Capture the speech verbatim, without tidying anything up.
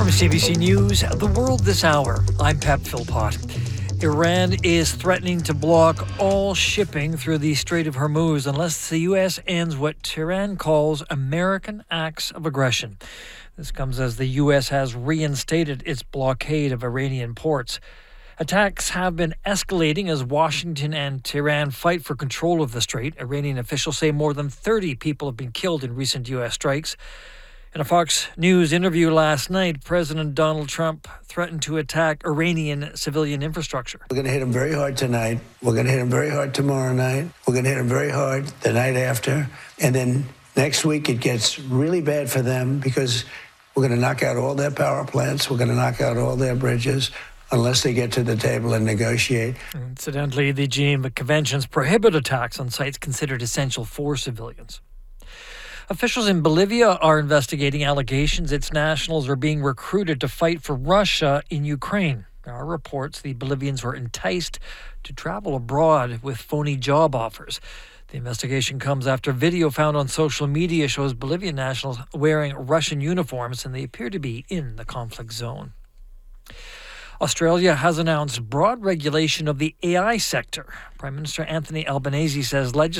From C B C News, The World This Hour, I'm Pep Philpott. Iran is threatening to block all shipping through the Strait of Hormuz unless the U S ends what Tehran calls American acts of aggression. This comes as the U S has reinstated its blockade of Iranian ports. Attacks have been escalating as Washington and Tehran fight for control of the strait. Iranian officials say more than thirty people have been killed in recent U S strikes. In a Fox News interview last night, President Donald Trump threatened to attack Iranian civilian infrastructure. We're going to hit them very hard tonight. We're going to hit them very hard tomorrow night. We're going to hit them very hard the night after. And then next week it gets really bad for them because we're going to knock out all their power plants. We're going to knock out all their bridges unless they get to the table and negotiate. Incidentally, the Geneva Conventions prohibit attacks on sites considered essential for civilians. Officials in Bolivia are investigating allegations its nationals are being recruited to fight for Russia in Ukraine. There are reports the Bolivians were enticed to travel abroad with phony job offers. The investigation comes after video found on social media shows Bolivian nationals wearing Russian uniforms, and they appear to be in the conflict zone. Australia has announced broad regulation of the A I sector. Prime Minister Anthony Albanese says legislation